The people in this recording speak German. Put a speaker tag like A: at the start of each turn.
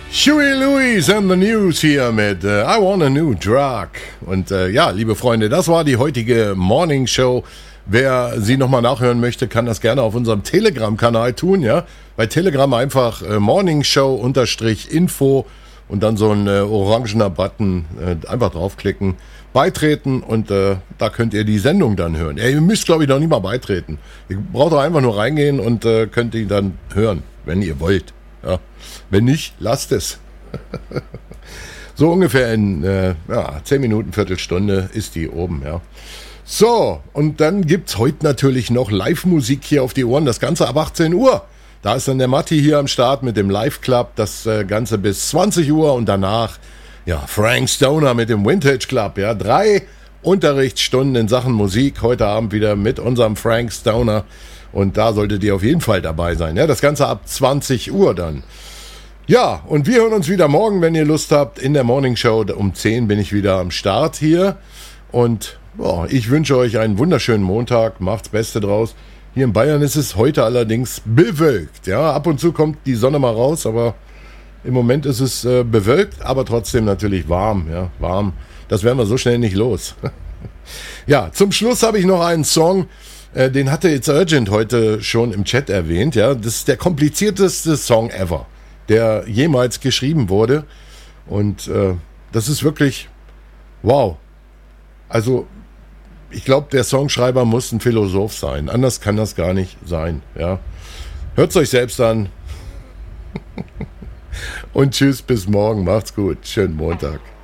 A: Huey Lewis and the News hier mit I Want a New Drug. Und ja, liebe Freunde, das war die heutige Morning Show. Wer sie nochmal nachhören möchte, kann das gerne auf unserem Telegram-Kanal tun, ja. Bei Telegram einfach Morning Show-Info und dann so ein orangener Button, einfach draufklicken, beitreten und da könnt ihr die Sendung dann hören. Ja, ihr müsst, glaube ich, noch nicht mal beitreten. Ihr braucht doch einfach nur reingehen und könnt die dann hören, wenn ihr wollt. Ja. Wenn nicht, lasst es. So ungefähr in 10 Minuten, Viertelstunde ist die oben, ja. So, und dann gibt's heute natürlich noch Live-Musik hier auf die Ohren, das Ganze ab 18 Uhr. Da ist dann der Matti hier am Start mit dem Live-Club, das Ganze bis 20 Uhr und danach, ja, Frank Stoner mit dem Vintage Club, ja. 3 Unterrichtsstunden in Sachen Musik, heute Abend wieder mit unserem Frank Stoner. Und da solltet ihr auf jeden Fall dabei sein, ja. Das Ganze ab 20 Uhr dann. Ja, und wir hören uns wieder morgen, wenn ihr Lust habt. In der Morning Show um 10 bin ich wieder am Start hier. Und ich wünsche euch einen wunderschönen Montag. Macht's Beste draus. Hier in Bayern ist es heute allerdings bewölkt. Ja, ab und zu kommt die Sonne mal raus, aber im Moment ist es bewölkt, aber trotzdem natürlich warm. Ja, warm. Das werden wir so schnell nicht los. Ja, zum Schluss habe ich noch einen Song. Den hatte It's Urgent heute schon im Chat erwähnt. Ja, das ist der komplizierteste Song ever, der jemals geschrieben wurde. Und das ist wirklich wow. Also ich glaube, der Songschreiber muss ein Philosoph sein. Anders kann das gar nicht sein. Ja. Hört's euch selbst an. Und tschüss, bis morgen. Macht's gut. Schönen Montag.